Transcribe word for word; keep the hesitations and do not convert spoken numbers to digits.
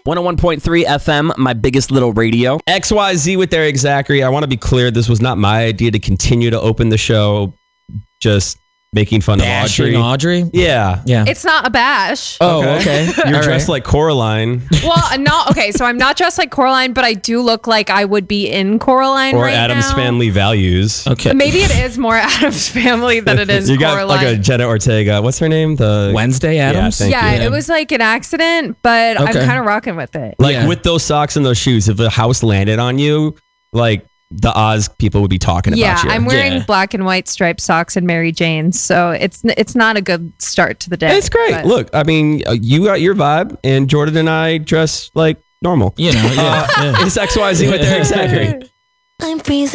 one oh one point three F M, my biggest little radio. X Y Z with Eric Zachary. I want to be clear, this was not my idea to continue to open the show just making fun Bashing of Audrey. Audrey? Yeah. Yeah. It's not a bash. Oh, okay. You're All dressed right. like Coraline Well, not okay. So I'm not dressed like Coraline, but I do look like I would be in Coraline or right Adam's now. Family Values. Okay. Maybe it is more Adam's Family than it is You got Coraline. like a Jenna Ortega. What's her name? The Wednesday Adams? Yeah, thank yeah, you. it was like an accident, but I'm Okay. kind of rocking with it. Like Yeah. with those socks and those shoes, if a house landed on you, like the Oz people would be talking Yeah, about you. I'm wearing Yeah. black and white striped socks and Mary Jane's, so it's it's not a good start to the day. It's great. but- Look, I mean, uh, you got your vibe, and Jordan and I dress like normal. You know, yeah. yeah. It's X Y Z with Eric Zachary. I'm freezing.